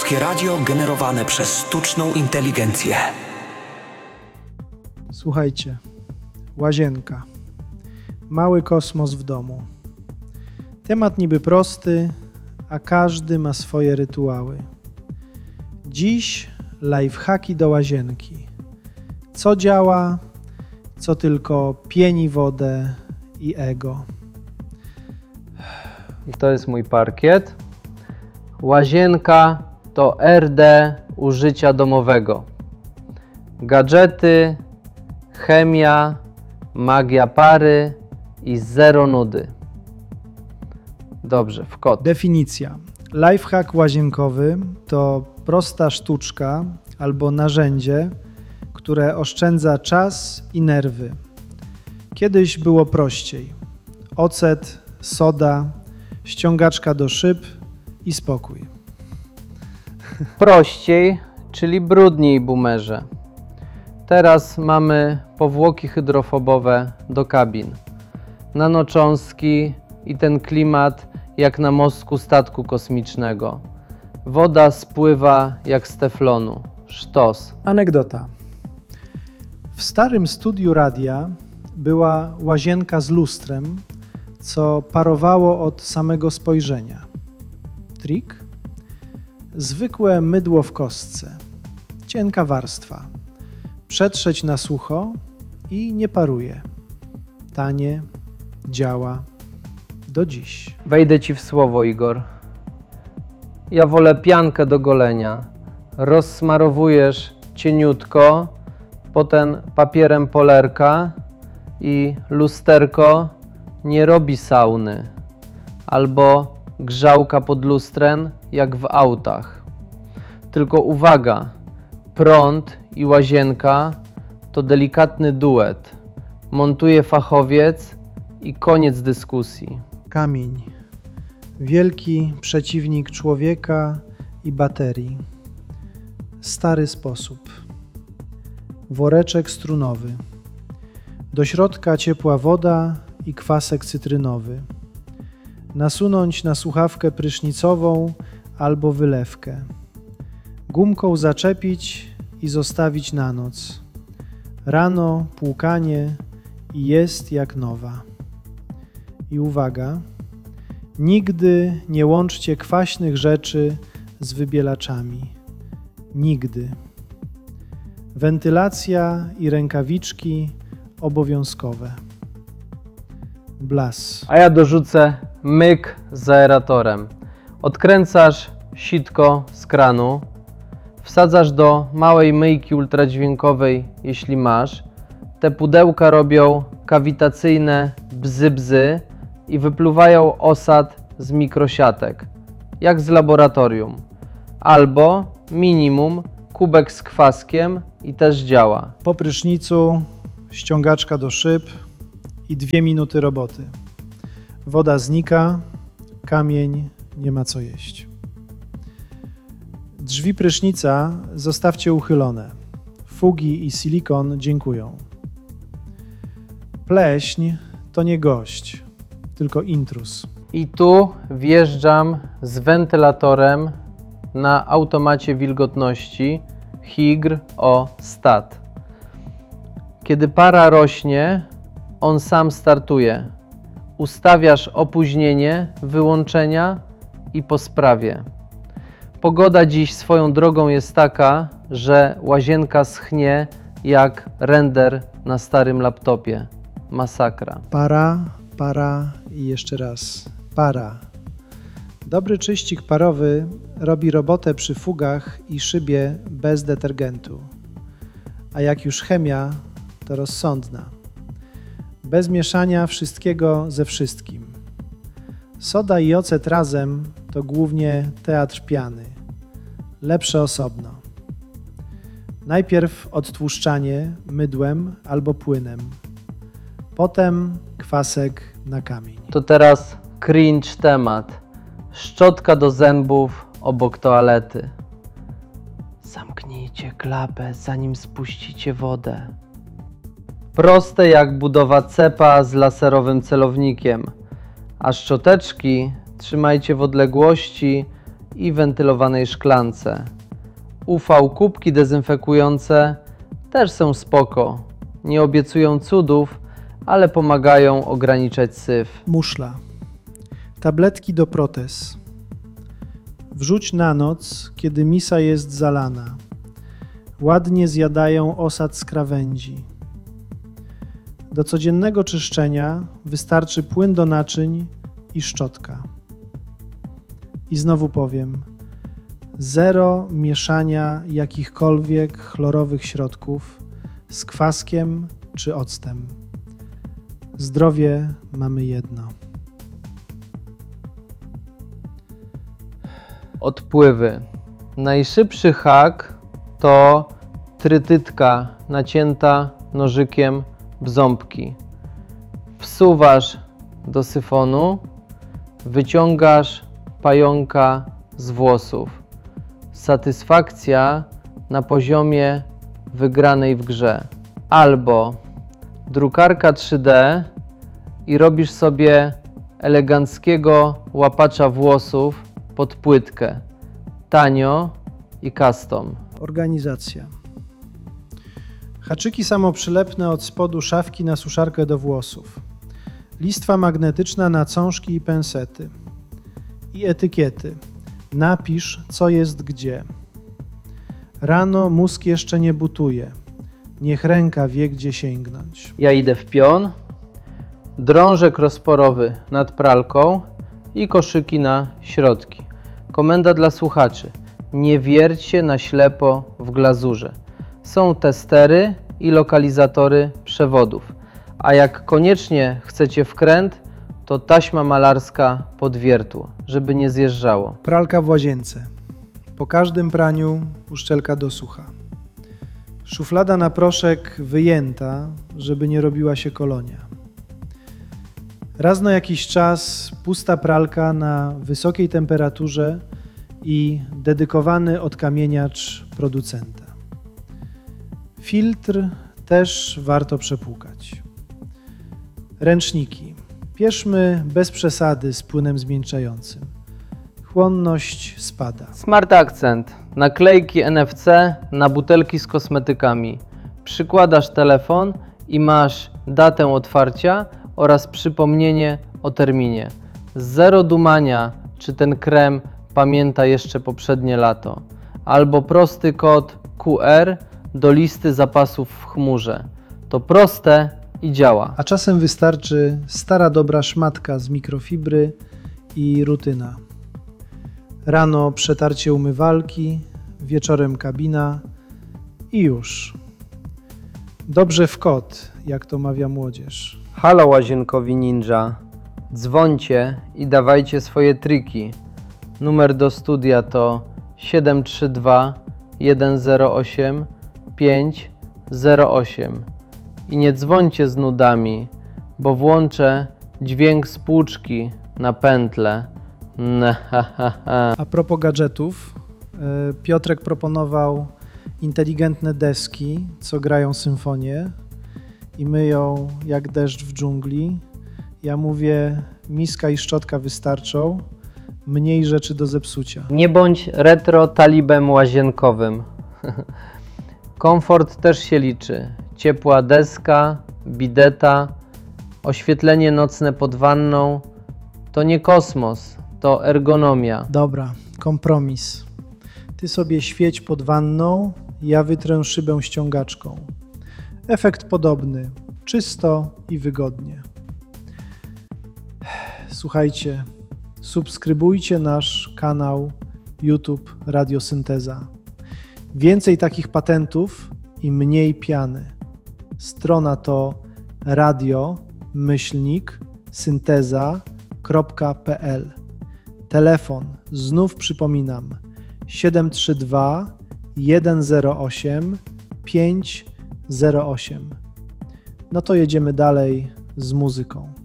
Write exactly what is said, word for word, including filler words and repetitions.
Polskie radio generowane przez sztuczną inteligencję. Słuchajcie, łazienka. Mały kosmos w domu. Temat niby prosty, a każdy ma swoje rytuały. Dziś lifehacki do łazienki. Co działa, co tylko pieni wodę i ego. To jest mój parkiet. Łazienka to R D użycia domowego. Gadżety, chemia, magia pary i zero nudy. Dobrze, w kod. Definicja. Lifehack łazienkowy to prosta sztuczka albo narzędzie, które oszczędza czas i nerwy. Kiedyś było prościej. Ocet, soda, ściągaczka do szyb i spokój. Prościej, czyli brudniej, boomerze. Teraz mamy powłoki hydrofobowe do kabin. Nanocząstki i ten klimat jak na mostku statku kosmicznego. Woda spływa jak z teflonu. Sztos. Anegdota. W starym studiu radia była łazienka z lustrem, co parowało od samego spojrzenia. Trik? Zwykłe mydło w kostce. Cienka warstwa. Przetrzeć na sucho i nie paruje. Tanie, działa do dziś. Wejdę ci w słowo, Igor. Ja wolę piankę do golenia. Rozsmarowujesz cieniutko, potem papierem polerka i lusterko nie robi sauny. Albo grzałka pod lustrem jak w autach. Tylko uwaga, prąd i łazienka to delikatny duet. Montuje fachowiec i koniec dyskusji. Kamień. Wielki przeciwnik człowieka i baterii. Stary sposób. Woreczek strunowy. Do środka ciepła woda i kwasek cytrynowy. Nasunąć na słuchawkę prysznicową albo wylewkę. Gumką zaczepić i zostawić na noc. Rano płukanie i jest jak nowa. I uwaga, nigdy nie łączcie kwaśnych rzeczy z wybielaczami. Nigdy. Wentylacja i rękawiczki obowiązkowe. Blas. A ja dorzucę myk z aeratorem. Odkręcasz sitko z kranu, wsadzasz do małej myjki ultradźwiękowej, jeśli masz. Te pudełka robią kawitacyjne bzy-bzy i wypluwają osad z mikrosiatek, jak z laboratorium. Albo minimum kubek z kwaskiem i też działa. Po prysznicu ściągaczka do szyb i dwie minuty roboty. Woda znika, kamień nie ma co jeść. Drzwi prysznica zostawcie uchylone. Fugi i silikon dziękują. Pleśń to nie gość, tylko intruz. I tu wjeżdżam z wentylatorem na automacie wilgotności Higr O Stat. Kiedy para rośnie, on sam startuje. Ustawiasz opóźnienie wyłączenia i po sprawie. Pogoda dziś swoją drogą jest taka, że łazienka schnie jak render na starym laptopie. Masakra. Para, para i jeszcze raz. Para. Dobry czyścik parowy robi robotę przy fugach i szybie bez detergentu. A jak już chemia, to rozsądna. Bez mieszania wszystkiego ze wszystkim. Soda i ocet razem to głównie teatr piany. Lepsze osobno. Najpierw odtłuszczanie mydłem albo płynem. Potem kwasek na kamień. To teraz cringe temat. Szczotka do zębów obok toalety. Zamknijcie klapę, zanim spuścicie wodę. Proste jak budowa cepa z laserowym celownikiem. A szczoteczki trzymajcie w odległości i wentylowanej szklance. U V kubki dezynfekujące też są spoko. Nie obiecują cudów, ale pomagają ograniczać syf. Muszla. Tabletki do protez. Wrzuć na noc, kiedy misa jest zalana. Ładnie zjadają osad z krawędzi. Do codziennego czyszczenia wystarczy płyn do naczyń i szczotka. I znowu powiem, zero mieszania jakichkolwiek chlorowych środków z kwaskiem czy octem. Zdrowie mamy jedno. Odpływy. Najszybszy hak to trytytka nacięta nożykiem w ząbki. Wsuwasz do syfonu, wyciągasz pająka z włosów. Satysfakcja na poziomie wygranej w grze. Albo drukarka trzy D i robisz sobie eleganckiego łapacza włosów pod płytkę. Tanio i custom. Organizacja. Haczyki samoprzylepne od spodu szafki na suszarkę do włosów. Listwa magnetyczna na cążki i pensety. I etykiety. Napisz, co jest gdzie. Rano mózg jeszcze nie butuje. Niech ręka wie, gdzie sięgnąć. Ja idę w pion, drążek rozporowy nad pralką i koszyki na środki. Komenda dla słuchaczy. Nie wierćcie na ślepo w glazurze. Są testery i lokalizatory przewodów. A jak koniecznie chcecie wkręt, to taśma malarska pod wiertło, żeby nie zjeżdżało. Pralka w łazience. Po każdym praniu uszczelka do sucha. Szuflada na proszek wyjęta, żeby nie robiła się kolonia. Raz na jakiś czas pusta pralka na wysokiej temperaturze i dedykowany odkamieniacz producenta. Filtr też warto przepłukać. Ręczniki. Pieszmy bez przesady z płynem zmiękczającym. Chłonność spada. Smart Accent. Naklejki N F C na butelki z kosmetykami. Przykładasz telefon i masz datę otwarcia oraz przypomnienie o terminie. Zero dumania, czy ten krem pamięta jeszcze poprzednie lato. Albo prosty kod Q R do listy zapasów w chmurze. To proste i działa. A czasem wystarczy stara dobra szmatka z mikrofibry i rutyna. Rano przetarcie umywalki, wieczorem kabina i już. Dobrze w kot, jak to mawia młodzież. Halo łazienkowi ninja. Dzwońcie i dawajcie swoje triki. Numer do studia to siedem trzy dwa jeden zero osiem pięć zero osiem. I nie dzwońcie z nudami, bo włączę dźwięk z płuczki na pętlę. A propos gadżetów, Piotrek proponował inteligentne deski, co grają symfonię i myją jak deszcz w dżungli. Ja mówię, miska i szczotka wystarczą, mniej rzeczy do zepsucia. Nie bądź retro talibem łazienkowym. Komfort też się liczy. Ciepła deska, bideta, oświetlenie nocne pod wanną. To nie kosmos, to ergonomia. Dobra, kompromis. Ty sobie świeć pod wanną, ja wytrę szybę ściągaczką. Efekt podobny, czysto i wygodnie. Słuchajcie, subskrybujcie nasz kanał YouTube Radiosynteza. Więcej takich patentów i mniej piany. Strona to radio myślnik synteza kropka p l. Telefon, znów przypominam, siedem trzy dwa jeden zero osiem pięć zero osiem. No to jedziemy dalej z muzyką.